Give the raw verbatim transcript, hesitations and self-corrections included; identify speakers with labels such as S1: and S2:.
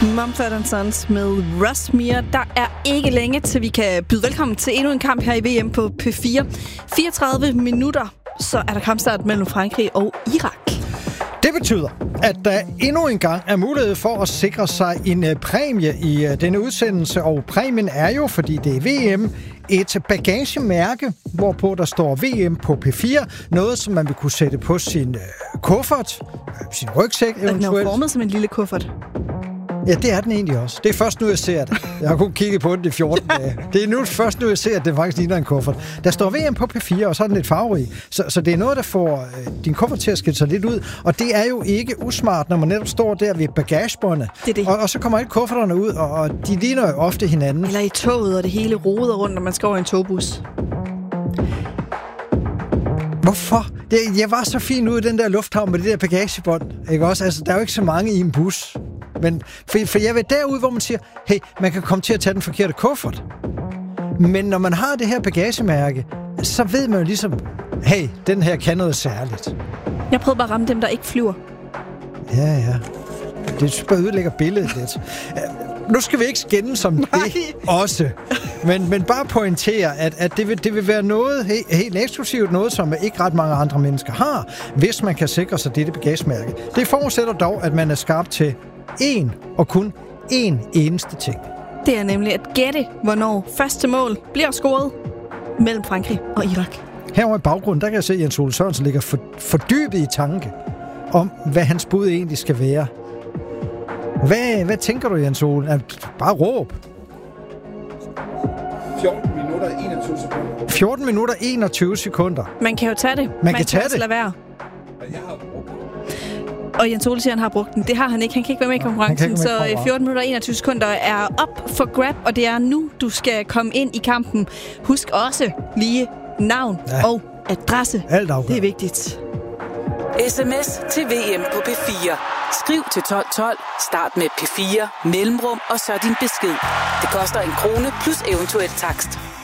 S1: Mumford and Sons med Rusmere. Der er ikke længe til vi kan byde velkommen til endnu en kamp her i V M på P fire. fireogtredive minutter, så er der kampstart mellem Frankrig og Irak.
S2: Det betyder, at der endnu en gang er mulighed for at sikre sig en uh, præmie i uh, denne udsendelse, og præmien er jo, fordi det er V M, et bagagemærke, hvorpå der står V M på P fire. Noget, som man vil kunne sætte på sin uh, kuffert, sin rygsæk eventuelt.
S1: Den er formet som en lille kuffert.
S2: Ja, det er den egentlig også. Det er først nu, jeg ser det. Jeg har kun kigget på den i fjorten dage. Det er nu først nu, jeg ser, at det faktisk ligner en kuffert. Der står V M på P fire, og så er den lidt farverig. Så, så det er noget, der får øh, din kuffert til at skille sig lidt ud. Og det er jo ikke usmart, når man netop står der ved bagagebåndet.
S1: Det er det.
S2: Og, og så kommer alle kufferterne ud, og, og de ligner jo ofte hinanden.
S1: Eller i toget, og det hele roder rundt, når man skal over en togbus.
S2: Hvorfor? Det, jeg var så fin ud i den der lufthavn med det der bagagebånd. Ikke også? Altså, der er jo ikke så mange i en bus. Men for, for jeg vil derude, hvor man siger, hey, man kan komme til at tage den forkerte kuffert. Men når man har det her bagagemærke, så ved man jo ligesom, hey, den her kan noget særligt.
S1: Jeg prøvede bare at ramme dem, der ikke flyver.
S2: Ja, ja. Det bare ødelægger billedet lidt. Nu skal vi ikke skændes som Nej. det også. Men, men bare pointere, at, at det, vil, det vil være noget helt, helt eksklusivt, noget som ikke ret mange andre mennesker har, hvis man kan sikre sig dette bagagemærke. Det forudsætter dog, at man er skarp til én og kun én eneste ting.
S1: Det er nemlig at gætte, hvornår første mål bliver scoret mellem Frankrig og Irak.
S2: Herovre i baggrunden, der kan jeg se, at Jens Ole Sørensen ligger for, fordybet i tanke om, hvad hans bud egentlig skal være. Hvad, hvad tænker du, Jens Ole? Bare råb.
S3: fjorten minutter og enogtyve sekunder.
S2: fjorten minutter og enogtyve sekunder.
S1: Man kan jo tage det.
S2: Man,
S1: Man
S2: kan,
S1: kan
S2: tage
S1: også
S2: det.
S1: lade være.
S3: Jeg har brugt det.
S1: Og Jens Ole siger, han har brugt den. Det har han ikke. Han kan ikke være med i konkurrencen. Så fjorten minutter og enogtyve sekunder er op for grab, og det er nu, du skal komme ind i kampen. Husk også lige navn ja. og adresse.
S2: Alt afgør.
S1: Det er vigtigt.
S4: Sms til V M på P fire. Skriv til tolv tolv, start med P fire, mellemrum og så din besked. Det koster en krone plus eventuelt takst.